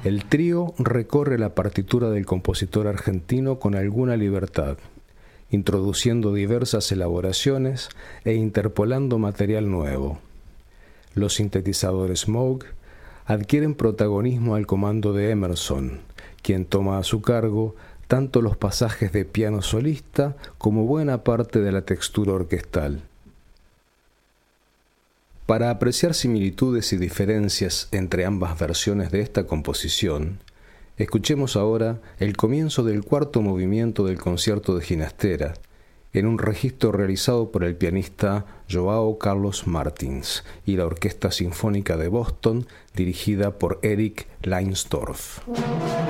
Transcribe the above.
El trío recorre la partitura del compositor argentino con alguna libertad, introduciendo diversas elaboraciones e interpolando material nuevo. Los sintetizadores Moog adquieren protagonismo al comando de Emerson, quien toma a su cargo tanto los pasajes de piano solista como buena parte de la textura orquestal. Para apreciar similitudes y diferencias entre ambas versiones de esta composición, escuchemos ahora el comienzo del cuarto movimiento del concierto de Ginastera, en un registro realizado por el pianista João Carlos Martins y la Orquesta Sinfónica de Boston, dirigida por Eric Leinsdorf.